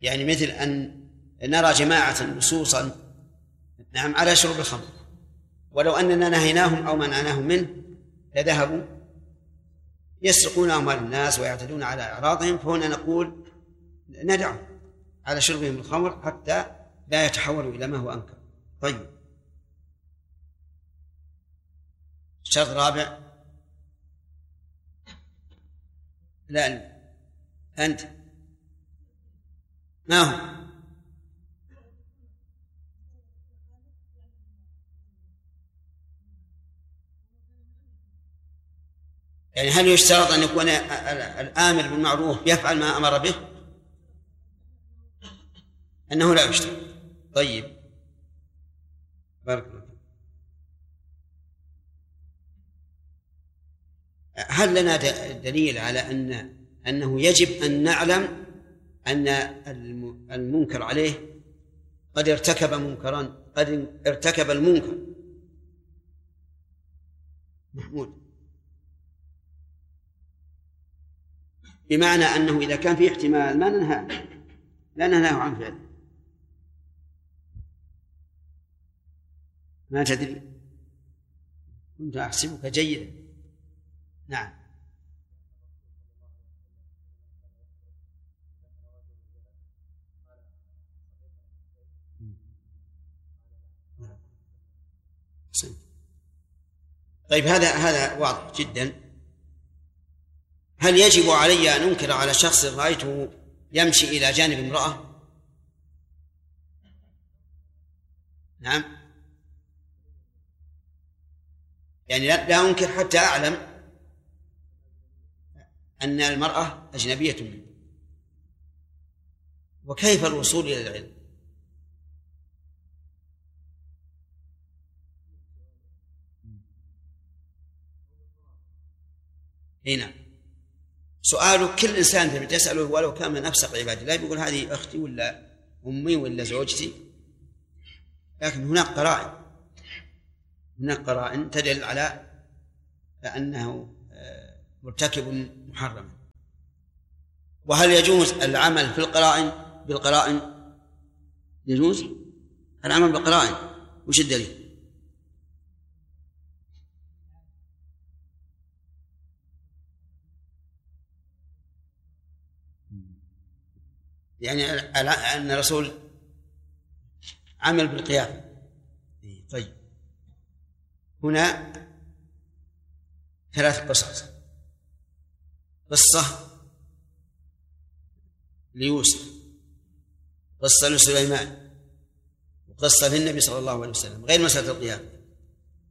يعني مثل أن نرى جماعة نصوصا نعم على شرب الخمر، ولو أننا نهيناهم أو منعناهم منه لذهبوا يسرقون أموال الناس ويعتدون على أعراضهم، فهنا نقول ندعهم على شربهم الخمر حتى لا يتحولوا إلى ما هو أنكر. طيب، شرط رابع. لا أنت ما هو؟ يعني هل يشترط أن يكون الآمر بالمعروف يفعل ما أمر به؟ أنه لا يشترط. طيب، بارك الله. هل لنا دليل على أنه يجب أن نعلم أن المنكر عليه قد ارتكب منكرا، قد ارتكب المنكر؟ محمود، بمعنى أنه إذا كان في احتمال لا ننهاه عن فعله. ما تدري، كنت أحسبك جيدا. نعم. طيب، هذا واضح جدا. هل يجب علي أن أنكر على شخص رأيته يمشي إلى جانب امرأة؟ نعم، يعني لا أنكر حتى أعلم أن المرأة أجنبية منه. وكيف الوصول إلى العلم؟ هنا سؤال كل إنسان تسأله ولو كان من أفسق عباد الله يقول هذه أختي ولا أمي ولا زوجتي، لكن هناك قرائن تدل على أنه مرتكب محرم. وهل يجوز العمل في بالقرائن؟ يجوز العمل بالقرائن. وش الدليل؟ يعني أن الرسول عمل بالقيام. طيب، هنا 3 قصص: قصة ليوسف، قصة لسليمان، وقصة للنبي صلى الله عليه وسلم، غير مسألة القيام.